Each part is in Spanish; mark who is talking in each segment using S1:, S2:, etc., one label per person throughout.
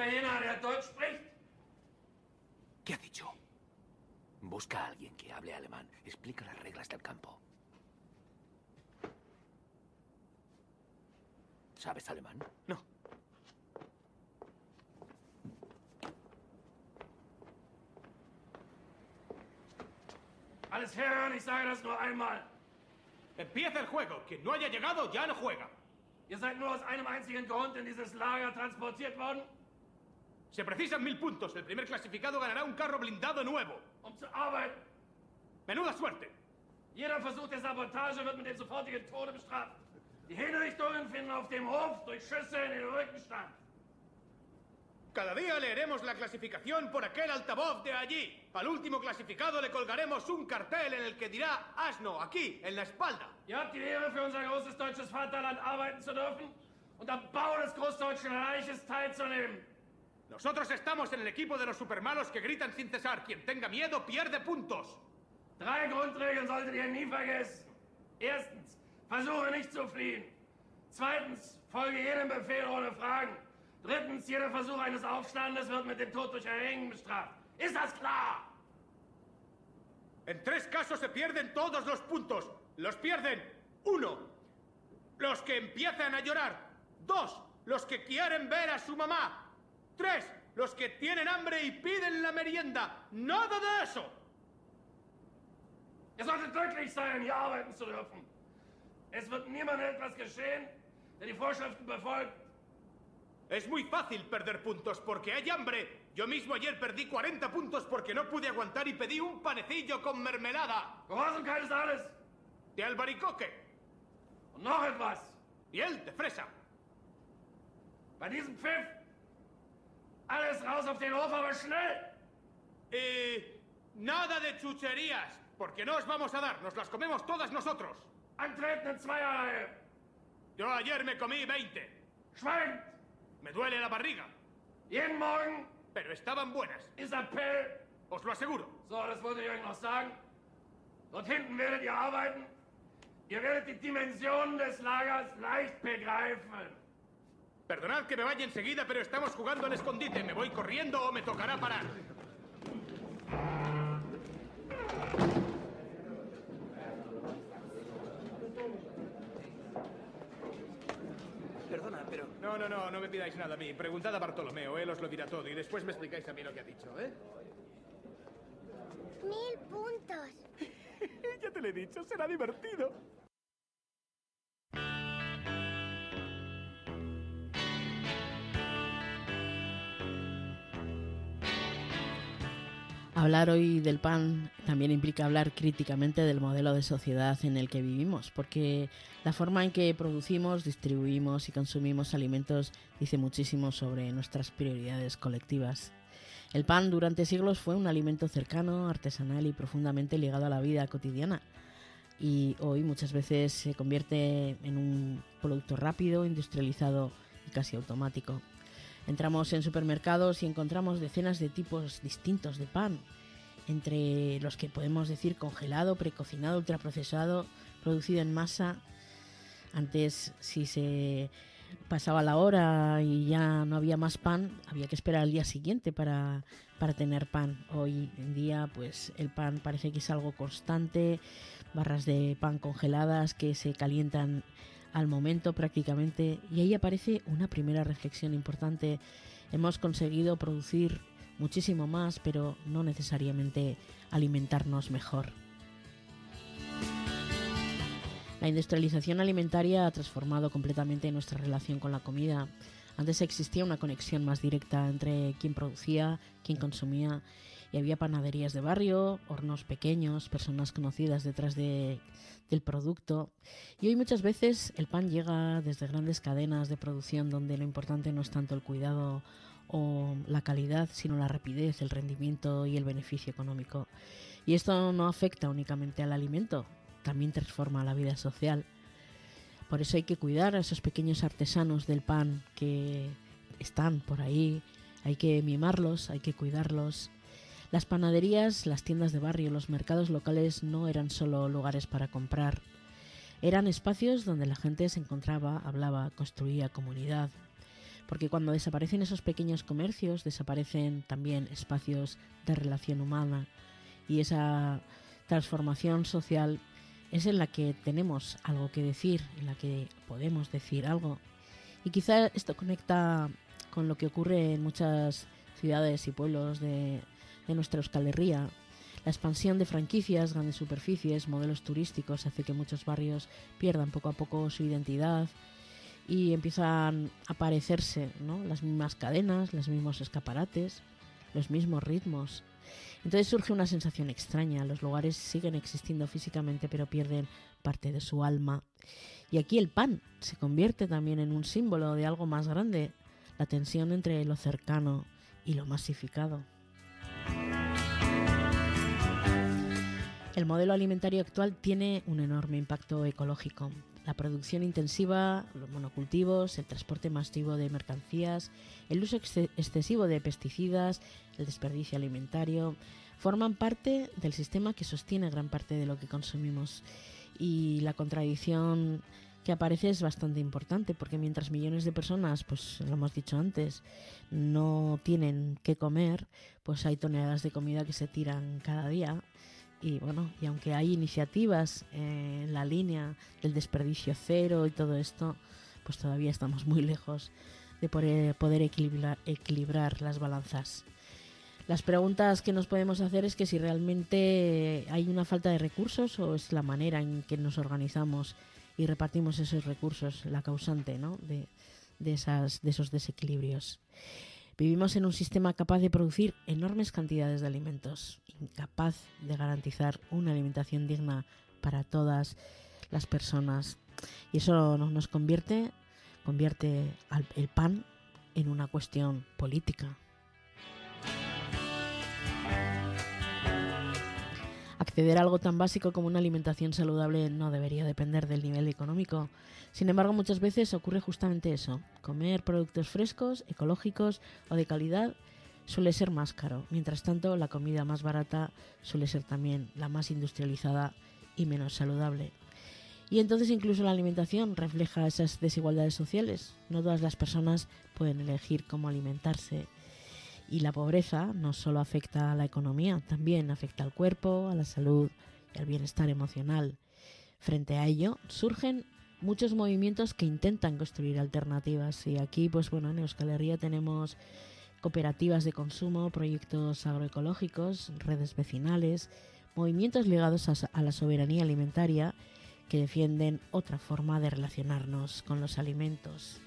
S1: Italiener, der Deutsch spricht?
S2: ¿Qué ha dicho? Busca a alguien que hable alemán. Explica las reglas del campo. ¿Sabes alemán?
S3: No.
S1: Alles herhören, ich sage das nur einmal.
S3: Empieza el juego. Quien no haya llegado ya no juega.
S1: Ihr seid nur aus einem einzigen Grund in dieses Lager transportiert worden?
S3: Se precisan 1000 puntos. El primer clasificado ganará un carro blindado nuevo.
S1: Um zu arbeiten.
S3: Menuda suerte.
S1: Jeder Versuch der Sabotage wird mit dem sofortigen Tode bestraft. Die Hinrichtungen finden auf dem Hof durch Schüsse in den Rücken statt.
S3: Cada día leeremos la clasificación por aquel altavoz de allí. Al último clasificado le colgaremos un cartel en el que dirá Asno, aquí, en la espalda.
S1: Ihr habt die Ehre, für unser großes deutsches Vaterland arbeiten zu dürfen und am Bau des Großdeutschen Reiches teilzunehmen.
S3: Nosotros estamos en el equipo de los supermalos que gritan sin cesar. Quien tenga miedo pierde puntos.
S1: 3 Grundregeln solltet ihr nie vergessen. Erstens, versuche nicht zu fliehen. Zweitens, folge jedem Befehl ohne Fragen. Drittens, jeder Versuch eines Aufstandes wird mit dem Tod durch Erhängen bestraft. Ist das klar?
S3: En 3 casos se pierden todos los puntos. Los pierden 1. Los que empiezan a llorar. 2. Los que quieren ver a su mamá. 3. Los que tienen hambre y piden la merienda. ¡Nada de eso!
S1: Ihr solltet glücklich sein, hier arbeiten zu dürfen. Es wird niemandem etwas geschehen, der die Vorschriften befolgt.
S3: Es muy fácil perder puntos porque hay hambre. Yo mismo ayer perdí 40 puntos porque no pude aguantar y pedí un panecillo con mermelada.
S1: Gehorsamkeit ist alles.
S3: De albaricoque.
S1: Und noch etwas.
S3: Miel de fresa.
S1: Bei diesem Pfiff. Alles raus auf den Hof, aber schnell.
S3: Nada de chucherías. Porque no os vamos a dar. Nos las comemos todas nosotros.
S1: Antreten in Zweierreihe.
S3: Yo ayer me comí 20.
S1: Schweigt.
S3: Me duele la barriga.
S1: Jeden Morgen.
S3: Pero estaban buenas.
S1: Ist Appell.
S3: Os lo aseguro.
S1: So, das wollte ich euch noch sagen. Dort hinten werdet ihr arbeiten. Ihr werdet die Dimensionen des Lagers leicht begreifen.
S3: Perdonad que me vaya enseguida, pero estamos jugando al escondite. ¿Me voy corriendo o me tocará parar?
S2: Perdona, pero...
S3: No me pidáis nada a mí. Preguntad a Bartolomeo, él os lo dirá todo y después me explicáis a mí lo que ha dicho, ¿eh?
S4: 1000 puntos.
S3: Ya te lo he dicho, será divertido.
S5: Hablar hoy del pan también implica hablar críticamente del modelo de sociedad en el que vivimos, porque la forma en que producimos, distribuimos y consumimos alimentos dice muchísimo sobre nuestras prioridades colectivas. El pan durante siglos fue un alimento cercano, artesanal y profundamente ligado a la vida cotidiana, y hoy muchas veces se convierte en un producto rápido, industrializado y casi automático. Entramos en supermercados y encontramos decenas de tipos distintos de pan, entre los que podemos decir congelado, precocinado, ultraprocesado, producido en masa. Antes, si se pasaba la hora y ya no había más pan, había que esperar al día siguiente para tener pan. Hoy en día, pues el pan parece que es algo constante, barras de pan congeladas que se calientan al momento prácticamente, y ahí aparece una primera reflexión importante. Hemos conseguido producir muchísimo más, pero no necesariamente alimentarnos mejor. La industrialización alimentaria ha transformado completamente nuestra relación con la comida. Antes existía una conexión más directa entre quien producía, quien consumía, y había panaderías de barrio, hornos pequeños, personas conocidas detrás del producto. Y hoy muchas veces el pan llega desde grandes cadenas de producción donde lo importante no es tanto el cuidado o la calidad, sino la rapidez, el rendimiento y el beneficio económico. Y esto no afecta únicamente al alimento, también transforma la vida social. Por eso hay que cuidar a esos pequeños artesanos del pan que están por ahí, hay que mimarlos, hay que cuidarlos. Las panaderías, las tiendas de barrio, los mercados locales no eran solo lugares para comprar. Eran espacios donde la gente se encontraba, hablaba, construía comunidad. porque cuando desaparecen esos pequeños comercios, desaparecen también espacios de relación humana, y esa transformación social es en la que tenemos algo que decir, en la que podemos decir algo. Y quizá esto conecta con lo que ocurre en muchas ciudades y pueblos de nuestra Euskal Herria. La expansión de franquicias, grandes superficies, modelos turísticos hace que muchos barrios pierdan poco a poco su identidad y empiezan a parecerse, ¿no?, las mismas cadenas, los mismos escaparates, los mismos ritmos. Entonces surge una sensación extraña. Los lugares siguen existiendo físicamente, pero pierden parte de su alma. Y aquí el pan se convierte también en un símbolo de algo más grande, la tensión entre lo cercano y lo masificado. El modelo alimentario actual tiene un enorme impacto ecológico. La producción intensiva, los monocultivos, el transporte masivo de mercancías, el uso excesivo de pesticidas, el desperdicio alimentario, forman parte del sistema que sostiene gran parte de lo que consumimos. Y la contradicción que aparece es bastante importante, porque mientras millones de personas, pues lo hemos dicho antes, no tienen qué comer, pues hay toneladas de comida que se tiran cada día. Y bueno, y aunque hay iniciativas en la línea del desperdicio cero y todo esto, pues todavía estamos muy lejos de poder equilibrar las balanzas. Las preguntas que nos podemos hacer es que si realmente hay una falta de recursos o es la manera en que nos organizamos y repartimos esos recursos la causante, ¿no?, de esos desequilibrios. Vivimos en un sistema capaz de producir enormes cantidades de alimentos, incapaz de garantizar una alimentación digna para todas las personas. Y eso nos convierte el pan en una cuestión política. Acceder a algo tan básico como una alimentación saludable no debería depender del nivel económico. Sin embargo, muchas veces ocurre justamente eso. Comer productos frescos, ecológicos o de calidad suele ser más caro. Mientras tanto, la comida más barata suele ser también la más industrializada y menos saludable. Y entonces incluso la alimentación refleja esas desigualdades sociales. No todas las personas pueden elegir cómo alimentarse. Y la pobreza no solo afecta a la economía, también afecta al cuerpo, a la salud y al bienestar emocional. Frente a ello, surgen muchos movimientos que intentan construir alternativas. Y aquí, pues bueno, en Euskal Herria tenemos cooperativas de consumo, proyectos agroecológicos, redes vecinales, movimientos ligados a la soberanía alimentaria que defienden otra forma de relacionarnos con los alimentos.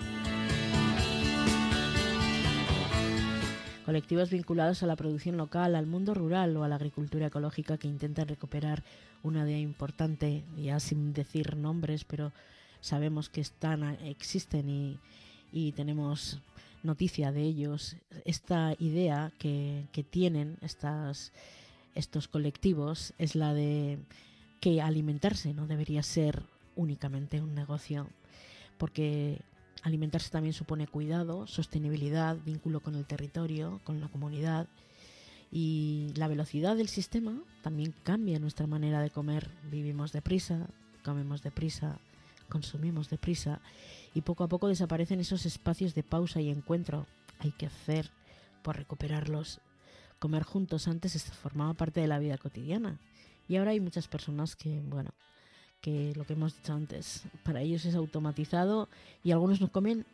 S5: Colectivos vinculados a la producción local, al mundo rural o a la agricultura ecológica que intentan recuperar una idea importante, ya sin decir nombres, pero sabemos que existen y tenemos noticia de ellos. Esta idea que tienen estos colectivos es la de que alimentarse no debería ser únicamente un negocio, porque alimentarse también supone cuidado, sostenibilidad, vínculo con el territorio, con la comunidad, y la velocidad del sistema también cambia nuestra manera de comer. Vivimos deprisa, comemos deprisa, consumimos deprisa y poco a poco desaparecen esos espacios de pausa y encuentro. Hay que hacer por recuperarlos. Comer juntos antes formaba parte de la vida cotidiana y ahora hay muchas personas que lo que hemos dicho antes, para ellos es automatizado y algunos nos comen,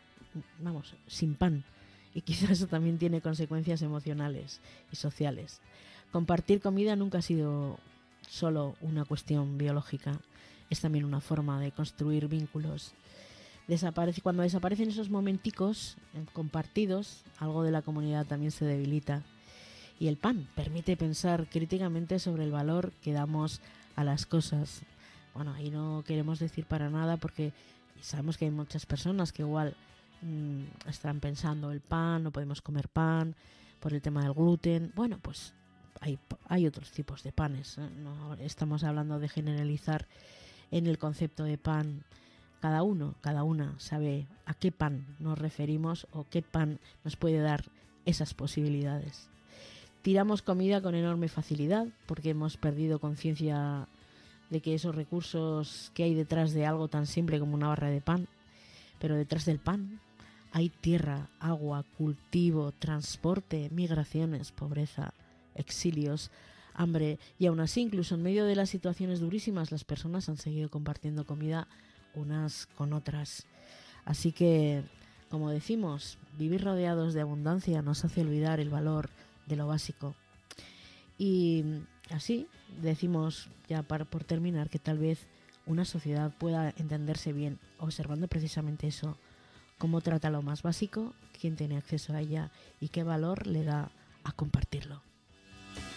S5: sin pan. Y quizás eso también tiene consecuencias emocionales y sociales. Compartir comida nunca ha sido solo una cuestión biológica, es también una forma de construir vínculos. Cuando desaparecen esos momenticos compartidos, algo de la comunidad también se debilita. Y el pan permite pensar críticamente sobre el valor que damos a las cosas. Bueno, ahí no queremos decir para nada porque sabemos que hay muchas personas que igual están pensando el pan, no podemos comer pan por el tema del gluten. Bueno, pues hay otros tipos de panes, ¿eh? No estamos hablando de generalizar en el concepto de pan. Cada una sabe a qué pan nos referimos o qué pan nos puede dar esas posibilidades. Tiramos comida con enorme facilidad porque hemos perdido conciencia de que esos recursos que hay detrás de algo tan simple como una barra de pan, pero detrás del pan hay tierra, agua, cultivo, transporte, migraciones, pobreza, exilios, hambre, y aún así, incluso en medio de las situaciones durísimas, las personas han seguido compartiendo comida unas con otras. Así que, como decimos, vivir rodeados de abundancia nos hace olvidar el valor de lo básico. Y así decimos, ya por terminar, que tal vez una sociedad pueda entenderse bien observando precisamente eso, cómo trata lo más básico, quién tiene acceso a ella y qué valor le da a compartirlo.